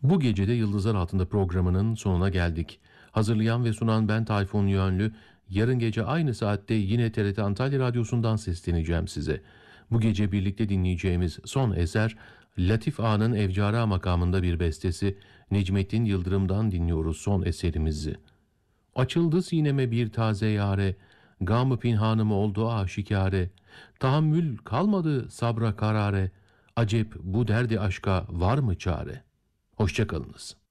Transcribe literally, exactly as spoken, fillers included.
Bu gece de Yıldızlar Altında programının sonuna geldik. Hazırlayan ve sunan ben Tayfun Yönlü. Yarın gece aynı saatte yine T R T Antalya Radyosu'ndan sesleneceğim size. Bu gece birlikte dinleyeceğimiz son eser Latif Ağa'nın Evcara makamında bir bestesi Necmettin Yıldırım'dan dinliyoruz son eserimizi. Açıldı sineme bir taze yare, gam-ı pinhanım oldu aşikare, tahammül kalmadı sabra karare, acep bu derdi aşka var mı çare? Hoşça kalınız.